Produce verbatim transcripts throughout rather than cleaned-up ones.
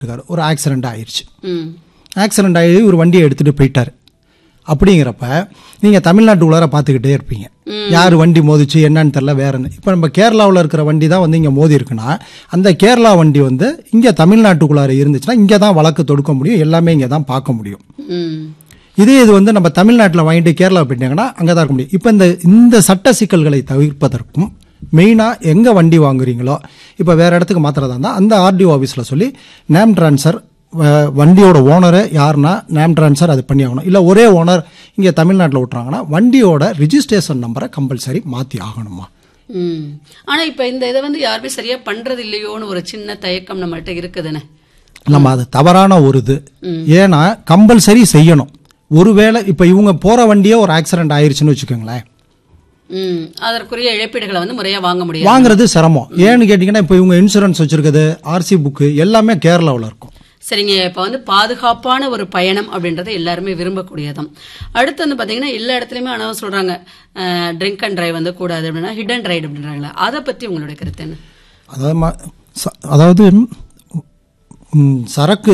ஒரு ஆக்சிடென்ட் ஆயிடுச்சு. ஆக்சிடென்ட் ஆகி ஒரு வண்டியை எடுத்துகிட்டு போயிட்டார். அப்படிங்கிறப்ப நீங்கள் தமிழ்நாட்டுக்குள்ளார பார்த்துக்கிட்டே இருப்பீங்க, யார் வண்டி மோதிச்சு என்னன்னு தெரில வேறன்னு. இப்போ நம்ம கேரளாவில் இருக்கிற வண்டி தான் வந்து இங்கே மோதி இருக்குன்னா, அந்த கேரளா வண்டி வந்து இங்கே தமிழ்நாட்டுக்குள்ளார இருந்துச்சுன்னா இங்கே தான் வழக்கு தொடுக்க முடியும், எல்லாமே இங்கே தான் பார்க்க முடியும். இதே இது வந்து நம்ம தமிழ்நாட்டில் வாங்கிட்டு கேரளா போயிட்டாங்கன்னா அங்கே தான் இருக்க முடியும். இப்போ இந்த இந்த சட்ட சிக்கல்களை தவிர்ப்பதற்கும் மெயினாக எங்கே வண்டி வாங்குறீங்களோ, இப்போ வேறு இடத்துக்கு மாத்திரதா இருந்தால் அந்த ஆர்டிஓ ஆஃபீஸில் சொல்லி நேம் ட்ரான்ஸ்ஃபர், வண்டியோட ஓனரு யாருன்னா நேம் ட்ரான்ஸ்ஃபர் அது பண்ணி ஆகணும். இல்லை ஒரே ஓனர் இங்கே தமிழ்நாட்டில் விட்டுறாங்கன்னா வண்டியோட ரிஜிஸ்ட்ரேஷன் நம்பரை கம்பல்சரி மாற்றி ஆகணுமா. ம் ஆனால் இப்போ இந்த இதை வந்து யாருமே சரியாக பண்ணுறது இல்லையோன்னு ஒரு சின்ன தயக்கம் நம்மகிட்ட இருக்குதுன்னு. நம்ம அது தவறான ஒரு இது. ஏன்னா கம்பல்சரி செய்யணும். ஒருவேளை இப்போ இவங்க போகிற வண்டியே ஒரு ஆக்சிடென்ட் ஆயிடுச்சுன்னு வச்சுக்கோங்களேன், அதற்குரிய இழப்பீடுகளை வந்து முறையாக வாங்க முடியும். வாங்குறது சிரமம். ஏன்னு கேட்டிங்கன்னா இப்போ இவங்க இன்சூரன்ஸ் வச்சிருக்குது, ஆர்சி புக்கு எல்லாமே கேரளாவில் இருக்கும். சரிங்க, இப்போ வந்து பாதுகாப்பான ஒரு பயணம் அப்படின்றத எல்லாருமே விரும்பக்கூடியதான். அடுத்து வந்து பார்த்தீங்கன்னா எல்லா இடத்துலையுமே ஆனால் சொல்கிறாங்க ட்ரிங்க் அண்ட் டிரைவ் வந்து கூடாது அப்படின்னா ஹிட் ரைடு அப்படின்றாங்களா, அதை பற்றி உங்களுடைய கருத்து என்ன? அதாவது அதாவது சரக்கு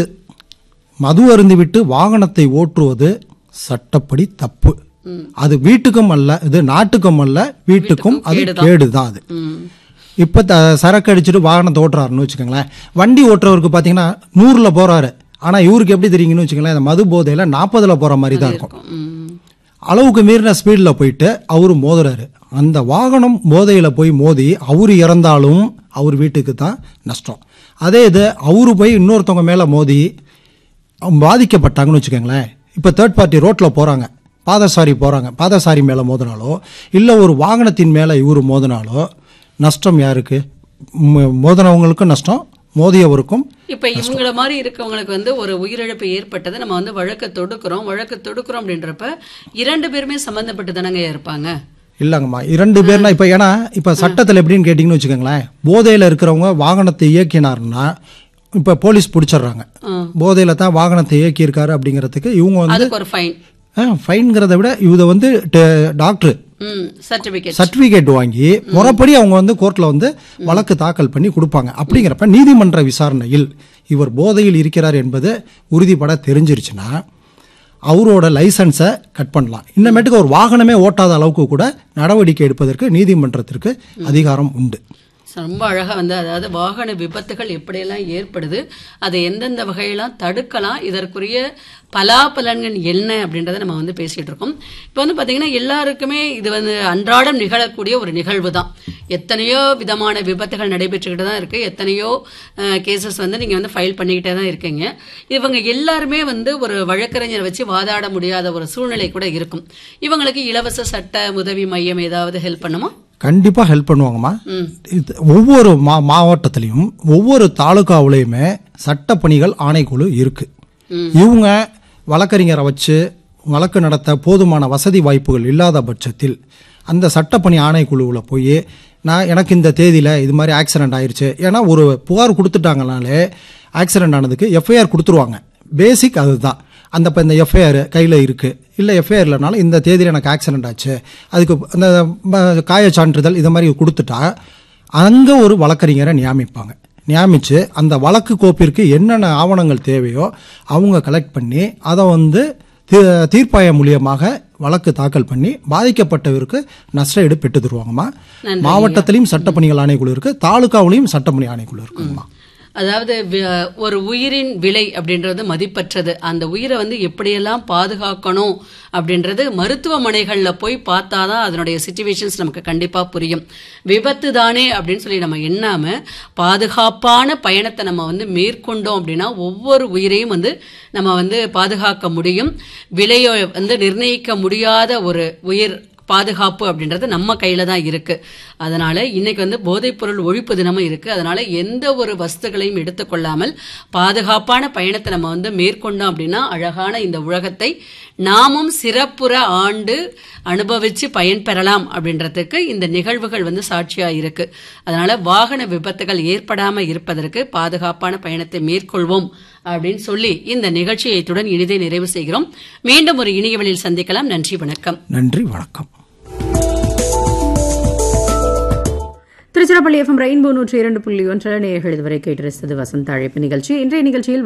மது அருந்தி விட்டு வாகனத்தை ஓட்டுவது சட்டப்படி தப்பு. அது வீட்டுக்கும் அல்ல, இது நாட்டுக்கும் அல்ல, வீட்டுக்கும் அது கேடுதான். அது இப்போ சரக்கு அடிச்சுட்டு வாகனத்தை ஓட்டுறாருன்னு வச்சுக்கோங்களேன், வண்டி ஓட்டுறவருக்கு பார்த்தீங்கன்னா நூறில் போகிறாரு, ஆனால் இவருக்கு எப்படி தெரியுங்கன்னு வச்சுக்கோங்களேன், இந்த மது போதையில் நாற்பதில் போகிற மாதிரி தான் இருக்கும். அளவுக்கு மீறின ஸ்பீடில் போயிட்டு அவரு மோதுறாரு. அந்த வாகனம் போதையில் போய் மோதி அவரு இறந்தாலும் அவர் வீட்டுக்கு தான் நஷ்டம். அதே இது அவரு போய் இன்னொருத்தவங்க மேலே மோதி பாதிக்கப்பட்டாங்கன்னு வச்சுக்கோங்களேன், இப்போ தேர்ட் பார்ட்டி ரோட்டில் போகிறாங்க, பாதசாரி போகிறாங்க, பாதசாரி மேலே மோதினாலோ இல்லை ஒரு வாகனத்தின் மேலே இவரு மோதினாலோ நஷ்டம் யாருக்கு? மோதினவங்களுக்கும் நஷ்டம், மோதியவருக்கும். இப்போ இவங்கள மாதிரி இருக்கவங்களுக்கு வந்து ஒரு உயிரிழப்பு ஏற்பட்டது, நம்ம வந்து வழக்கு தொடுக்கிறோம் வழக்கு தொடுக்கிறோம் அப்படின்றப்ப இரண்டு பேருமே சம்மந்தப்பட்டு தானங்க இருப்பாங்க. இல்லைங்கம்மா, இரண்டு பேர்னா இப்போ ஏன்னா இப்போ சட்டத்தில் எப்படின்னு கேட்டிங்கன்னு வச்சுக்கோங்களேன், போதையில் இருக்கிறவங்க வாகனத்தை இயக்கினார்னா இப்போ போலீஸ் பிடிச்சிடுறாங்க, போதையில் தான் வாகனத்தை இயக்கியிருக்காரு அப்படிங்கிறதுக்கு இவங்க வந்து ஒரு ஃபைன் ஃபைன்கிறத விட இதை வந்து டாக்டர் சர்டிபிகேட் வாங்கி முறைப்படி அவங்க வந்து கோர்ட்ல வந்து வழக்கு தாக்கல் பண்ணி கொடுப்பாங்க. அப்படிங்கிறப்ப நீதிமன்ற விசாரணையில் இவர் போதையில் இருக்கிறார் என்பது உறுதிப்பட தெரிஞ்சிருச்சுன்னா அவரோட லைசன்ஸை கட் பண்ணலாம். இன்னமேட்டுக்கு ஒரு வாகனமே ஓட்டாத அளவுக்கு கூட நடவடிக்கை எடுப்பதற்கு நீதிமன்றத்திற்கு அதிகாரம் உண்டு. ரொம்ப அழகாக வந்து அதாவது வாகன விபத்துகள் எப்படியெல்லாம் ஏற்படுது, அதை எந்தெந்த வகையெல்லாம் தடுக்கலாம், இதற்குரிய பலாபலன்கள் என்ன அப்படின்றத நம்ம வந்து பேசிகிட்டு இருக்கோம். இப்போ வந்து பார்த்தீங்கன்னா எல்லாருக்குமே இது வந்து அன்றாடம் நிகழக்கூடிய ஒரு நிகழ்வு தான். எத்தனையோ விதமான விபத்துகள் நடைபெற்றுக்கிட்டு தான் இருக்குது, எத்தனையோ கேசஸ் வந்து நீங்கள் வந்து ஃபைல் பண்ணிக்கிட்டே தான் இருக்கீங்க. இவங்க எல்லாருமே வந்து ஒரு வழக்கறிஞரை வச்சு வாதாட முடியாத ஒரு சூழ்நிலை கூட இருக்கும். இவங்களுக்கு இலவச சட்ட உதவி மையம் ஏதாவது ஹெல்ப் பண்ணுமா? கண்டிப்பாக ஹெல்ப் பண்ணுவாங்கம்மா. ஒவ்வொரு மா மாவட்டத்திலையும் ஒவ்வொரு தாலுகாவிலையுமே சட்டப்பணிகள் ஆணைக்குழு இருக்கு. இவங்க வழக்கறிஞரை வச்சு வழக்கு நடத்த போதுமான வசதி வாய்ப்புகள் இல்லாத பட்சத்தில் அந்த சட்டப்பணி ஆணைக்குழுவில் போய் நான் எனக்கு இந்த தேதியில் இது மாதிரி ஆக்சிடென்ட் ஆயிடுச்சு, ஏன்னா ஒரு புகார் கொடுத்துட்டாங்கனாலே ஆக்சிடென்ட் ஆனதுக்கு எஃப்ஐஆர் கொடுத்துருவாங்க. பேசிக் அதுதான். அந்த இப்போ இந்த எஃப்ஐஆர் கையில் இருக்குது, இல்லை எஃப்ஐஆர் இல்லைனாலும் இந்த தேதியில் எனக்கு ஆக்சிடென்ட் ஆச்சு, அதுக்கு அந்த காய சான்றிதழ் இது மாதிரி கொடுத்துட்டா அங்கே ஒரு வழக்கறிஞரை நியமிப்பாங்க. நியமித்து அந்த வழக்கு கோப்பிற்கு என்னென்ன ஆவணங்கள் தேவையோ அவங்க கலெக்ட் பண்ணி அதை வந்து தீர்ப்பாயம் மூலியமாக வழக்கு தாக்கல் பண்ணி பாதிக்கப்பட்டவருக்கு நஷ்ட ஈடு பெற்று தருவாங்கம்மா. மாவட்டத்திலையும் சட்டப்பணிகள் ஆணைக்குழு இருக்குது, தாலுகாவிலையும் சட்டப்பணி ஆணைக்குழு இருக்குங்கம்மா. அதாவது ஒரு உயிரின் விலை அப்படின்றது மதிப்பற்றது. அந்த உயிரை வந்து எப்படியெல்லாம் பாதுகாக்கணும் அப்படின்றது மருத்துவமனைகளில் போய் பார்த்தாதான் அதனுடைய சிச்சுவேஷன்ஸ் நமக்கு கண்டிப்பாக புரியும். விபத்து தானே அப்படின்னு சொல்லி நம்ம எண்ணாமல் பாதுகாப்பான பயணத்தை நம்ம வந்து மேற்கொண்டோம் அப்படின்னா ஒவ்வொரு உயிரையும் வந்து நம்ம வந்து பாதுகாக்க முடியும். விலையை வந்து நிர்ணயிக்க முடியாத ஒரு உயிர் பாதுகாப்பு அப்படின்றது நம்ம கையில தான் இருக்கு. அதனால இன்னைக்கு வந்து போதைப்பொருள் ஒழிப்பு தினமும் இருக்கு. அதனால எந்த ஒரு வஸ்துகளையும் எடுத்துக்கொள்ளாமல் பாதுகாப்பான பயணத்தை நம்ம வந்து மேற்கொண்டோம் அப்படின்னா அழகான இந்த உலகத்தை நாமும் சிறப்புற ஆண்டு அனுபவிச்சு பயன்பெறலாம் அப்படின்றதுக்கு இந்த நிகழ்வுகள் வந்து சாட்சியா இருக்கு. அதனால வாகன விபத்துகள் ஏற்படாம இருப்பதற்கு பாதுகாப்பான பயணத்தை மேற்கொள்வோம் அப்படின்னு சொல்லி இந்த நிகழ்ச்சியை இத்துடன் இனிதே நிறைவு செய்கிறோம். மீண்டும் ஒரு இணையவழியில் சந்திக்கலாம். நன்றி, வணக்கம். நன்றி, வணக்கம். திருச்சிராப்பள்ளி எஃப்எம் ரெயின்போ நூற்றி இரண்டு புள்ளி ஒன்று நேயர்கள் இதுவரை கேட்டிருந்தது வசந்த அழைப்பு நிகழ்ச்சி. இன்றைய நிகழ்ச்சியில்